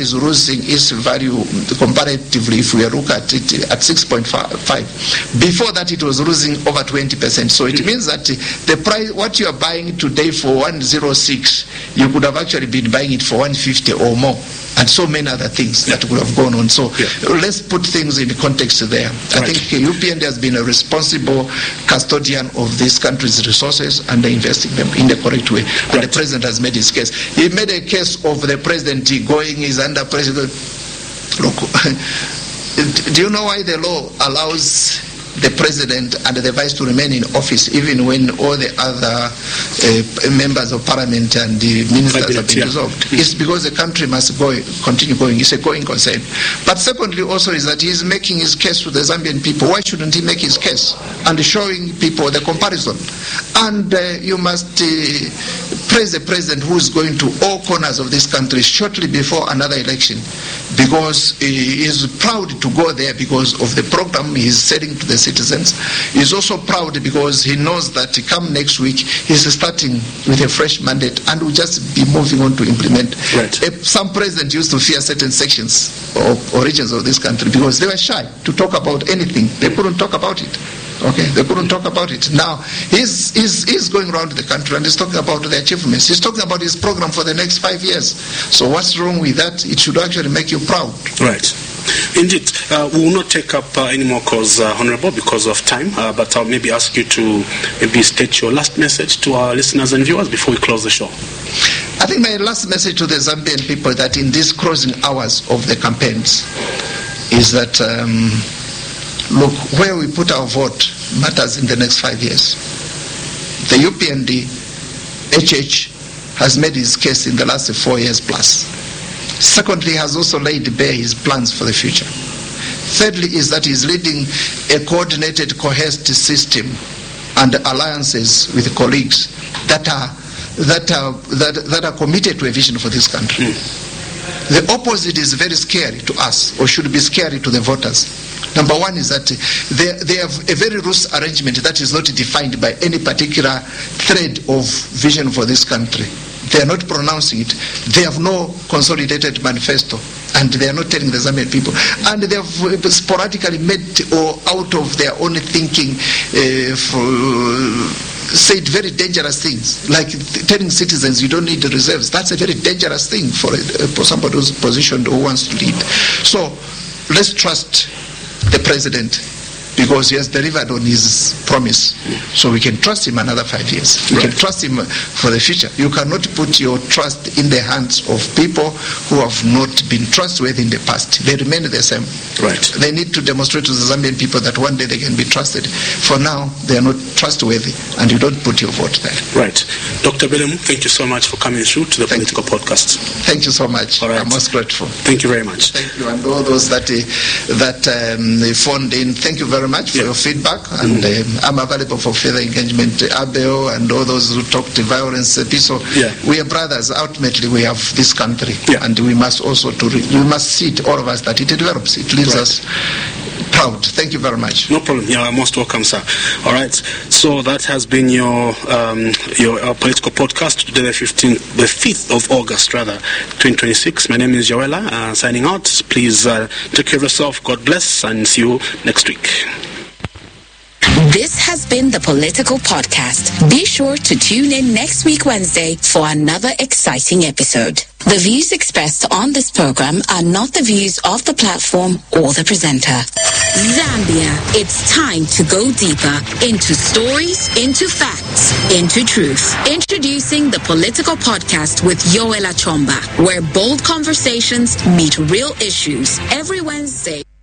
is losing its value comparatively if we look at it at 6.5. Before that, it was losing over 20%. So it means that the price, what you are buying today for 106, you could have actually been buying it for 150 or more, and so many other things that would have gone on. So let's put things in context there. I think UPND has been a responsible custodian of this country's resources and investing them in the correct way. And the president has made his case. He made a case of the president going, he's under president. Look, do you know why the law allows the president and the vice to remain in office even when all the other members of parliament and the ministers have been dissolved? It's because the country must continue going. It's a going concern. But secondly also is that he's making his case to the Zambian people. Why shouldn't he make his case and showing people the comparison? And you must praise the president who is going to all corners of this country shortly before another election, because he is proud to go there because of the program he's setting to the citizens. He's also proud because he knows that come next week he's starting with a fresh mandate and will just be moving on to implement. Some presidents used to fear certain sections or regions of this country because they were shy to talk about anything. They couldn't talk about it. They couldn't talk about it. Now, he's going around the country and he's talking about the achievements. He's talking about his program for the next 5 years. So what's wrong with that? It should actually make you proud. Right. Indeed. We will not take up any more calls, Honorable, because of time, but I'll maybe ask you to maybe state your last message to our listeners and viewers before we close the show. I think my last message to the Zambian people that in these closing hours of the campaigns is that look, where we put our vote matters in the next 5 years. The UPND, HH, has made his case in the last 4 years plus. Secondly, has also laid bare his plans for the future. Thirdly, is that he's leading a coordinated, cohesed system and alliances with colleagues that are committed to a vision for this country. The opposite is very scary to us, or should be scary to the voters. Number one is that they have a very loose arrangement that is not defined by any particular thread of vision for this country. They are not pronouncing it. They have no consolidated manifesto, and they are not telling the Zambian people. And they have sporadically made or out of their own thinking said very dangerous things, like telling citizens you don't need the reserves. That's a very dangerous thing for somebody who's positioned or wants to lead. So let's trust the president, because he has delivered on his promise. So we can trust him another 5 years. We can trust him for the future. You cannot put your trust in the hands of people who have not been trustworthy in the past. They remain the same. They need to demonstrate to the Zambian people that one day they can be trusted. For now, they are not trustworthy, and you don't put your vote there. Dr. Belemu, thank you so much for coming through to the Political Podcast. Thank you so much. I'm most grateful. Thank you very much. Thank you, and all those that phoned in, thank you very much for your feedback, and I'm available for further engagement. Abel and all those who talk to violence, peace. We are brothers. Ultimately, we have this country, and we must also we must see it, all of us, that it develops. It leaves us proud. Thank you very much. No problem. You are most welcome, sir. All right. So that has been your Political Podcast today, the 5th of August, 2026. My name is Joella. Signing out. Please take care of yourself. God bless, and see you next week. This has been the Political Podcast. Be sure to tune in next week Wednesday for another exciting episode. The views expressed on this program are not the views of the platform or the presenter. Zambia, it's time to go deeper into stories, into facts, into truth. Introducing the Political Podcast with Joella Chomba, where bold conversations meet real issues every Wednesday.